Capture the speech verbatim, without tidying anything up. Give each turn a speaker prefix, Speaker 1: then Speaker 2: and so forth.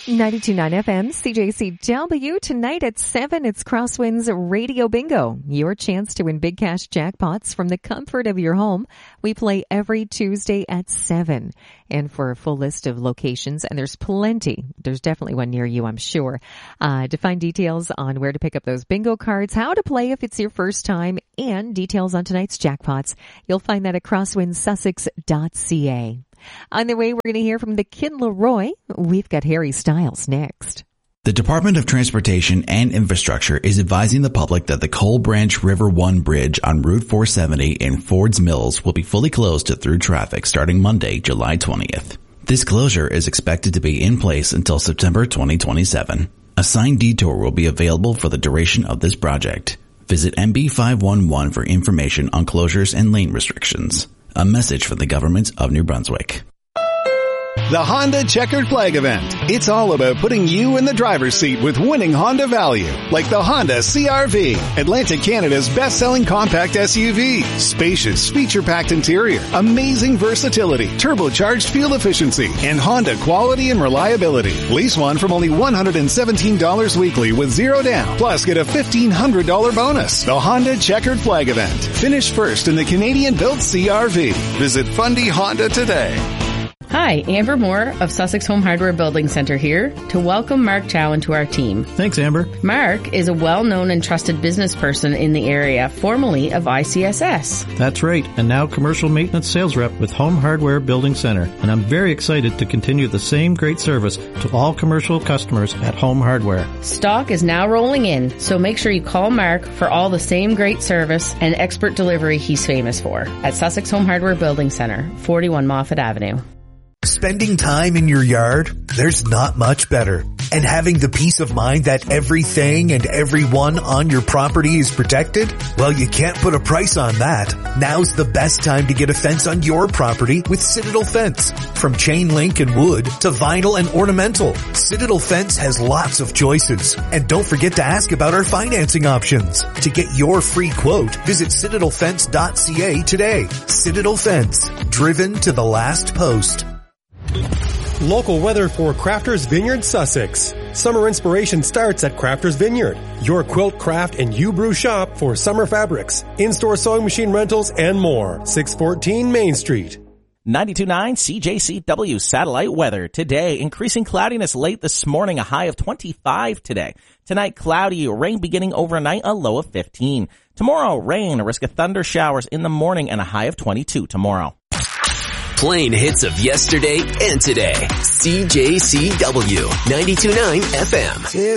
Speaker 1: ninety-two point nine F M, C J C W. Tonight at seven, it's Crosswinds Radio Bingo. Your chance to win big cash jackpots from the comfort of your home. We play every Tuesday at seven. And for a full list of locations, and there's plenty, there's definitely one near you, I'm sure, uh, to find details on where to pick up those bingo cards, how to play if it's your first time, and details on tonight's jackpots, you'll find that at crosswinds sussex dot c a. On the way, we're going to hear from the Kid Leroy. We've got Harry Styles next.
Speaker 2: The Department of Transportation and Infrastructure is advising the public that the Coal Branch River one Bridge on Route four seventy in Fords Mills will be fully closed to through traffic starting Monday, July twentieth. This closure is expected to be in place until September twenty twenty-seven. A signed detour will be available for the duration of this project. Visit M B five one one for information on closures and lane restrictions. A message from the government of New Brunswick.
Speaker 3: The Honda Checkered Flag Event. It's all about putting you in the driver's seat with winning Honda value, like the Honda C R V, Atlantic Canada's best-selling compact S U V. Spacious, feature-packed interior, amazing versatility, turbocharged fuel efficiency, and Honda quality and reliability. Lease one from only one hundred seventeen dollars weekly with zero down, plus get a fifteen hundred dollars bonus. The Honda Checkered Flag Event. Finish first in the Canadian-built C R V. Visit Fundy Honda today.
Speaker 4: Hi, Amber Moore of Sussex Home Hardware Building Centre here to welcome Mark Chowan to our team.
Speaker 5: Thanks, Amber.
Speaker 4: Mark is a well-known and trusted business person in the area, formerly of I C S S.
Speaker 5: That's right, and now commercial maintenance sales rep with Home Hardware Building Centre. And I'm very excited to continue the same great service to all commercial customers at Home Hardware.
Speaker 4: Stock is now rolling in, so make sure you call Mark for all the same great service and expert delivery he's famous for at Sussex Home Hardware Building Centre, forty-one Moffat Avenue.
Speaker 6: Spending time in your yard? There's not much better. And having the peace of mind that everything and everyone on your property is protected? Well, you can't put a price on that. Now's the best time to get a fence on your property with Citadel Fence. From chain link and wood to vinyl and ornamental, Citadel Fence has lots of choices. And don't forget to ask about our financing options. To get your free quote, visit citadel fence dot c a today. Citadel Fence, driven to the last post.
Speaker 7: Local weather for Crafters Vineyard, Sussex. Summer inspiration starts at Crafters Vineyard, your quilt, craft, and U-Brew shop for summer fabrics, in-store sewing machine rentals, and more. six fourteen Main Street.
Speaker 8: ninety-two point nine C J C W satellite weather. Today, increasing cloudiness late this morning, a high of twenty-five today. Tonight, cloudy, rain beginning overnight, a low of fifteen. Tomorrow, rain, a risk of thunder showers in the morning, and a high of twenty-two tomorrow.
Speaker 9: Playing hits of yesterday and today. C J C W ninety-two point nine F M.